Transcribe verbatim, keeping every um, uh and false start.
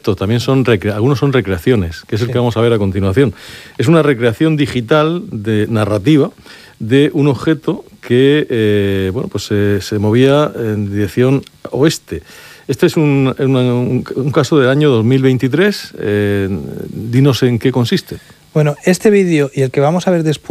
efecto, también son recre- algunos son recreaciones, que es el Sí. que vamos a ver a continuación. Es una recreación digital de narrativa de un objeto que eh, bueno, pues, eh, se movía en dirección oeste. Este es un, una, un, un caso del año dos mil veintitrés. Eh, dinos en qué consiste. Bueno, este vídeo y el que vamos a ver después